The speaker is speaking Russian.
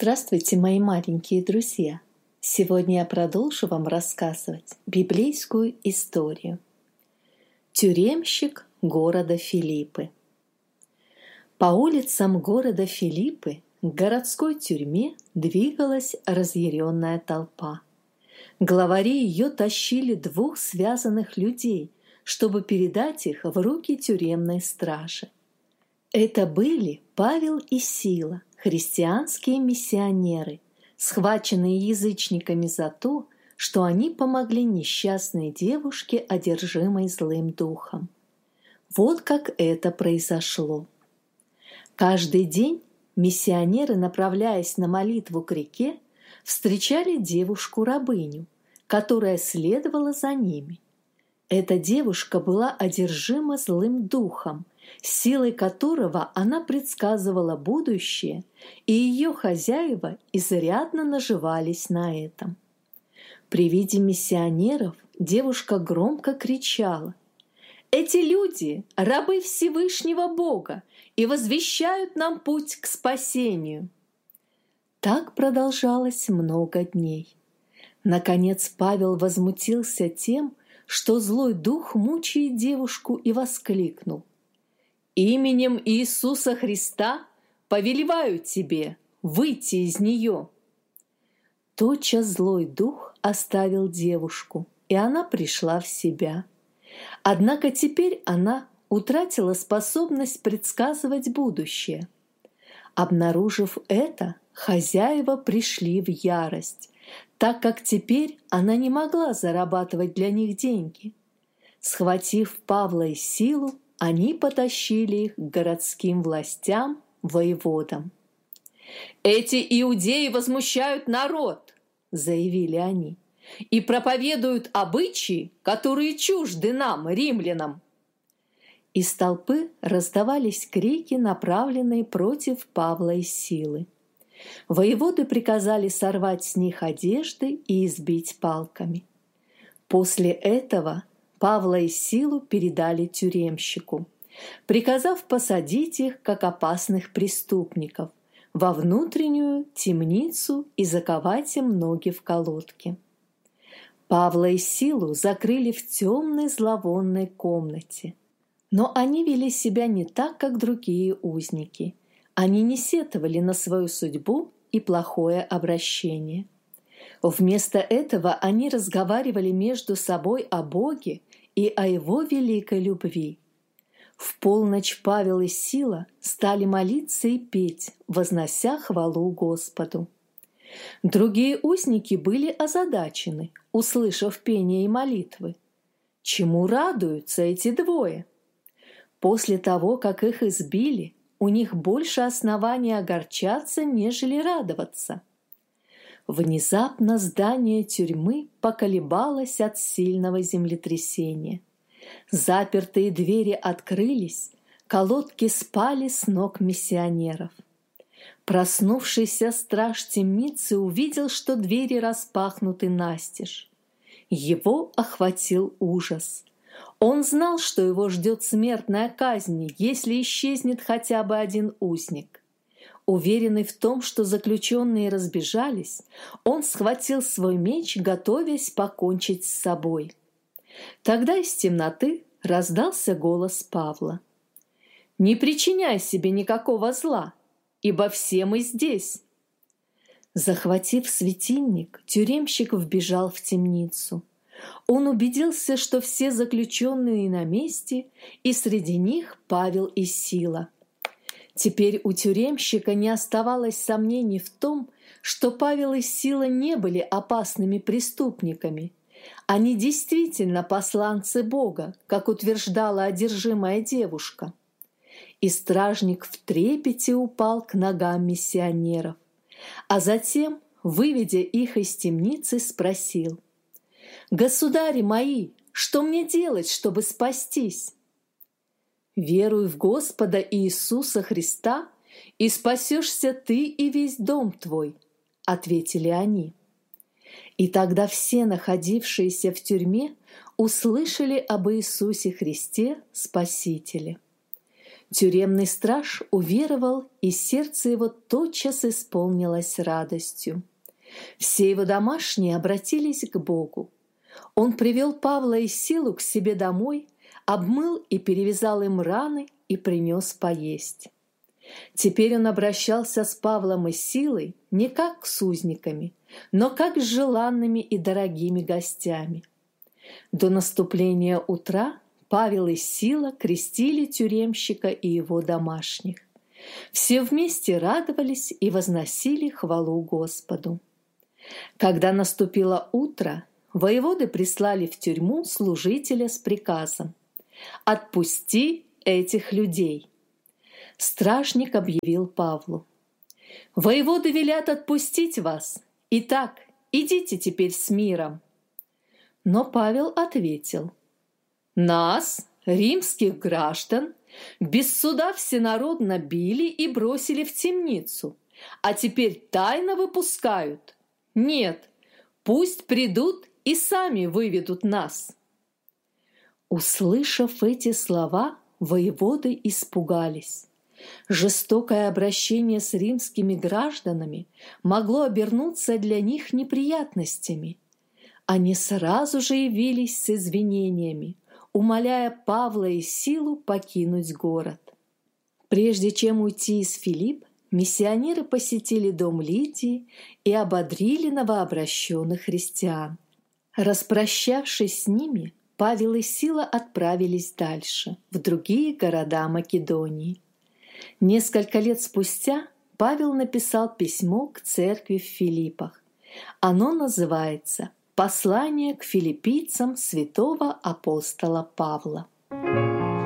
Здравствуйте, мои маленькие друзья! Сегодня я продолжу вам рассказывать библейскую историю. Тюремщик города Филиппы. По улицам города Филиппы к городской тюрьме двигалась разъяренная толпа. Главари ее тащили двух связанных людей, чтобы передать их в руки тюремной стражи. Это были Павел и Сила, христианские миссионеры, схваченные язычниками за то, что они помогли несчастной девушке, одержимой злым духом. Вот как это произошло. Каждый день миссионеры, направляясь на молитву к реке, встречали девушку-рабыню, которая следовала за ними. Эта девушка была одержима злым духом, силой которого она предсказывала будущее, и ее хозяева изрядно наживались на этом. При виде миссионеров девушка громко кричала: «Эти люди – рабы Всевышнего Бога и возвещают нам путь к спасению». Так продолжалось много дней. Наконец Павел возмутился тем, что злой дух мучает девушку, и воскликнул: «Именем Иисуса Христа повелеваю тебе выйти из нее». Тотчас злой дух оставил девушку, и она пришла в себя. Однако теперь она утратила способность предсказывать будущее. Обнаружив это, хозяева пришли в ярость, так как теперь она не могла зарабатывать для них деньги. Схватив Павла и Силу, они потащили их к городским властям, воеводам. «Эти иудеи возмущают народ», — заявили они, «и проповедуют обычаи, которые чужды нам, римлянам». Из толпы раздавались крики, направленные против Павла и Силы. Воеводы приказали сорвать с них одежды и избить палками. После этого Павла и Силу передали тюремщику, приказав посадить их, как опасных преступников, во внутреннюю темницу и заковать им ноги в колодки. Павла и Силу закрыли в темной зловонной комнате. Но они вели себя не так, как другие узники. Они не сетовали на свою судьбу и плохое обращение. Вместо этого они разговаривали между собой о Боге и о Его великой любви. В полночь Павел и Сила стали молиться и петь, вознося хвалу Господу. Другие узники были озадачены, услышав пение и молитвы. Чему радуются эти двое? После того, как их избили, у них больше оснований огорчаться, нежели радоваться. Внезапно здание тюрьмы поколебалось от сильного землетрясения. Запертые двери открылись, колодки спали с ног миссионеров. Проснувшийся страж темницы увидел, что двери распахнуты настежь. Его охватил ужас. Он знал, что его ждет смертная казнь, если исчезнет хотя бы один узник. Уверенный в том, что заключенные разбежались, он схватил свой меч, готовясь покончить с собой. Тогда из темноты раздался голос Павла: «Не причиняй себе никакого зла, ибо все мы здесь». Захватив светильник, тюремщик вбежал в темницу. Он убедился, что все заключенные на месте, и среди них Павел и Сила. Теперь у тюремщика не оставалось сомнений в том, что Павел и Сила не были опасными преступниками. Они действительно посланцы Бога, как утверждала одержимая девушка. И стражник в трепете упал к ногам миссионеров, а затем, выведя их из темницы, спросил: «Государи мои, что мне делать, чтобы спастись?» «Веруй в Господа Иисуса Христа, и спасешься ты и весь дом твой», — ответили они. И тогда все, находившиеся в тюрьме, услышали об Иисусе Христе Спасителе. Тюремный страж уверовал, и сердце его тотчас исполнилось радостью. Все его домашние обратились к Богу. Он привел Павла и Силу к себе домой, обмыл и перевязал им раны и принес поесть. Теперь он обращался с Павлом и Силой не как с узниками, но как с желанными и дорогими гостями. До наступления утра Павел и Сила крестили тюремщика и его домашних. Все вместе радовались и возносили хвалу Господу. Когда наступило утро, воеводы прислали в тюрьму служителя с приказом: «Отпусти этих людей». Стражник объявил Павлу: «Воеводы велят отпустить вас. Итак, идите теперь с миром». Но Павел ответил: «Нас, римских граждан, без суда всенародно били и бросили в темницу, а теперь тайно выпускают. Нет, пусть придут и сами выведут нас». Услышав эти слова, воеводы испугались. Жестокое обращение с римскими гражданами могло обернуться для них неприятностями. Они сразу же явились с извинениями, умоляя Павла и Силу покинуть город. Прежде чем уйти из Филипп, миссионеры посетили дом Лидии и ободрили новообращенных христиан. Распрощавшись с ними, Павел и Сила отправились дальше, в другие города Македонии. Несколько лет спустя Павел написал письмо к церкви в Филиппах. Оно называется «Послание к филиппийцам святого апостола Павла».